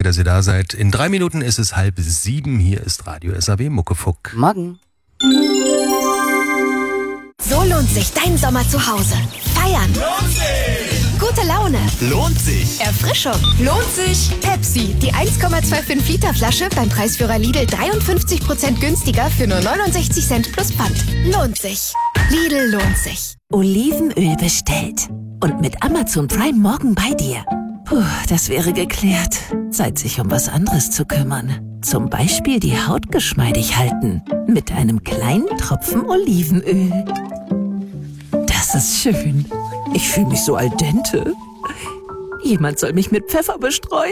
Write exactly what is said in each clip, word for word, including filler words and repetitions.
dass ihr da seid. In drei Minuten ist es halb sieben. Hier ist Radio S A W Muckefuck. Morgen. So lohnt sich dein Sommer zu Hause. Feiern. Lohnt sich. Gute Laune. Lohnt sich. Erfrischung. Lohnt sich. Pepsi, die eins Komma fünfundzwanzig Liter Flasche beim Preisführer Lidl dreiundfünfzig Prozent günstiger für nur neunundsechzig Cent plus Pfand. Lohnt sich. Lidl lohnt sich. Olivenöl bestellt. Und mit Amazon Prime morgen bei dir. Puh, das wäre geklärt. Zeit, sich um was anderes zu kümmern. Zum Beispiel die Haut geschmeidig halten. Mit einem kleinen Tropfen Olivenöl. Das ist schön. Ich fühle mich so al dente. Jemand soll mich mit Pfeffer bestreuen.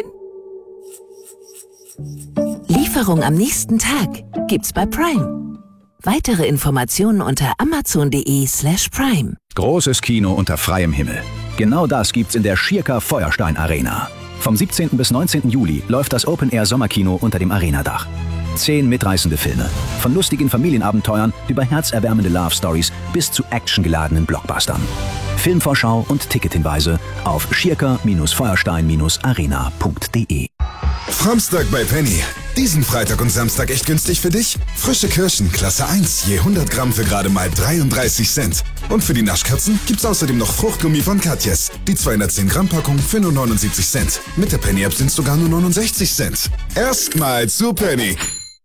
Lieferung am nächsten Tag gibt's bei Prime. Weitere Informationen unter amazon.de slash prime. Großes Kino unter freiem Himmel. Genau das gibt's in der Schirker Feuerstein Arena. Vom siebzehnten bis neunzehnten Juli läuft das Open-Air-Sommerkino unter dem Arenadach. Zehn mitreißende Filme. Von lustigen Familienabenteuern über herzerwärmende Love-Stories bis zu actiongeladenen Blockbustern. Filmvorschau und Tickethinweise auf schirker Feuerstein Arena punkt de. Framstag bei Penny. Diesen Freitag und Samstag echt günstig für dich? Frische Kirschen, Klasse eins, je hundert Gramm für gerade mal dreiunddreißig Cent. Und für die Naschkatzen gibt's außerdem noch Fruchtgummi von Katjes. Die zweihundertzehn Gramm Packung für nur neunundsiebzig Cent. Mit der Penny-App sind's sogar nur neunundsechzig Cent. Erstmal zu Penny.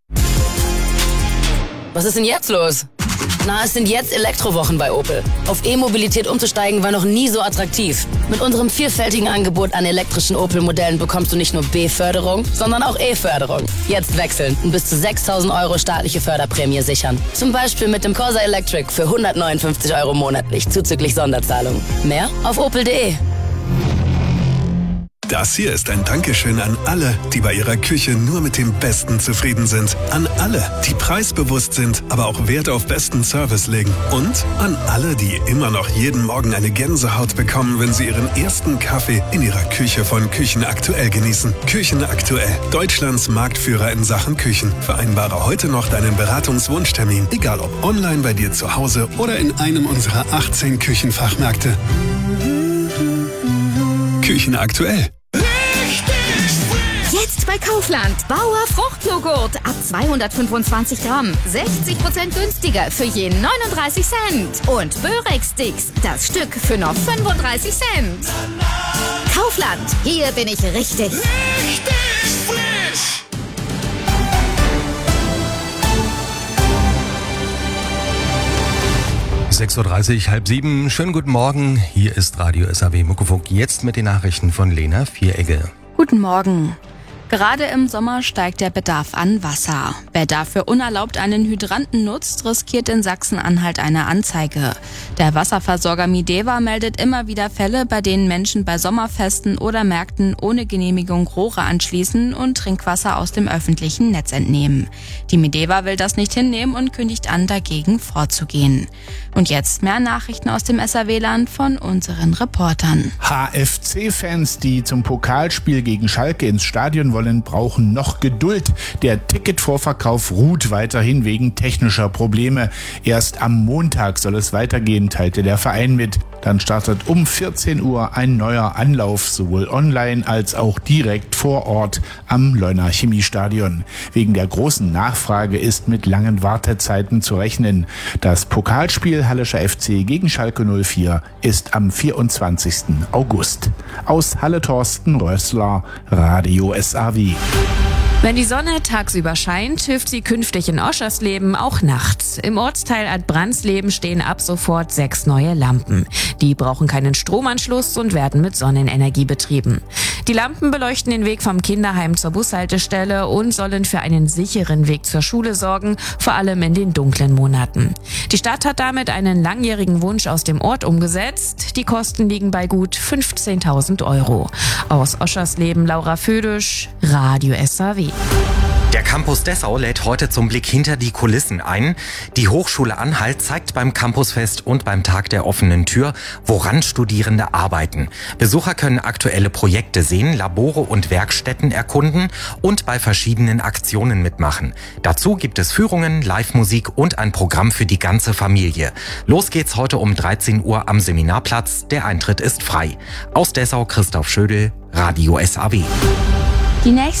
Was ist denn jetzt los? Na, es sind jetzt Elektrowochen bei Opel. Auf E-Mobilität umzusteigen war noch nie so attraktiv. Mit unserem vielfältigen Angebot an elektrischen Opel-Modellen bekommst du nicht nur B-Förderung, sondern auch E-Förderung. Jetzt wechseln und bis zu sechstausend Euro staatliche Förderprämie sichern. Zum Beispiel mit dem Corsa Electric für hundertneunundfünfzig Euro monatlich, zuzüglich Sonderzahlung. Mehr auf opel punkt de. Das hier ist ein Dankeschön an alle, die bei ihrer Küche nur mit dem Besten zufrieden sind. An alle, die preisbewusst sind, aber auch Wert auf besten Service legen. Und an alle, die immer noch jeden Morgen eine Gänsehaut bekommen, wenn sie ihren ersten Kaffee in ihrer Küche von Küchen Aktuell genießen. Küchen Aktuell, Deutschlands Marktführer in Sachen Küchen. Vereinbare heute noch deinen Beratungswunschtermin, egal ob online bei dir zu Hause oder in einem unserer achtzehn Küchenfachmärkte. Küchen Aktuell. Jetzt bei Kaufland. Bauer Fruchtjoghurt ab zweihundertfünfundzwanzig Gramm. sechzig Prozent günstiger für je neununddreißig Cent. Und Börek-Sticks, das Stück für nur fünfunddreißig Cent. Kaufland, hier bin ich richtig. Richtig frisch. sechs Uhr dreißig, halb sieben. Schönen guten Morgen. Hier ist Radio S A W Muckefuck. Jetzt mit den Nachrichten von Lena Vieregge. Guten Morgen. Gerade im Sommer steigt der Bedarf an Wasser. Wer dafür unerlaubt einen Hydranten nutzt, riskiert in Sachsen-Anhalt eine Anzeige. Der Wasserversorger Mideva meldet immer wieder Fälle, bei denen Menschen bei Sommerfesten oder Märkten ohne Genehmigung Rohre anschließen und Trinkwasser aus dem öffentlichen Netz entnehmen. Die Mideva will das nicht hinnehmen und kündigt an, dagegen vorzugehen. Und jetzt mehr Nachrichten aus dem S A W-Land von unseren Reportern. H F C-Fans, die zum Pokalspiel gegen Schalke ins Stadion wollen, brauchen noch Geduld. Der Ticketvorverkauf ruht weiterhin wegen technischer Probleme. Erst am Montag soll es weitergehen, teilte der Verein mit. Dann startet um vierzehn Uhr ein neuer Anlauf, sowohl online als auch direkt vor Ort am Leuna Chemiestadion. Wegen der großen Nachfrage ist mit langen Wartezeiten zu rechnen. Das Pokalspiel Hallischer F C gegen Schalke null vier ist am vierundzwanzigsten August. Aus Halle Thorsten Rössler, Radio S A W. Wenn die Sonne tagsüber scheint, hilft sie künftig in Oschersleben auch nachts. Im Ortsteil Adbrandsleben stehen ab sofort sechs neue Lampen. Die brauchen keinen Stromanschluss und werden mit Sonnenenergie betrieben. Die Lampen beleuchten den Weg vom Kinderheim zur Bushaltestelle und sollen für einen sicheren Weg zur Schule sorgen, vor allem in den dunklen Monaten. Die Stadt hat damit einen langjährigen Wunsch aus dem Ort umgesetzt. Die Kosten liegen bei gut fünfzehntausend Euro. Aus Oschersleben Laura Födisch, Radio S A W. Der Campus Dessau lädt heute zum Blick hinter die Kulissen ein. Die Hochschule Anhalt zeigt beim Campusfest und beim Tag der offenen Tür, woran Studierende arbeiten. Besucher können aktuelle Projekte sehen, Labore und Werkstätten erkunden und bei verschiedenen Aktionen mitmachen. Dazu gibt es Führungen, Live-Musik und ein Programm für die ganze Familie. Los geht's heute um dreizehn Uhr am Seminarplatz. Der Eintritt ist frei. Aus Dessau Christoph Schödel, Radio S A W. Die nächste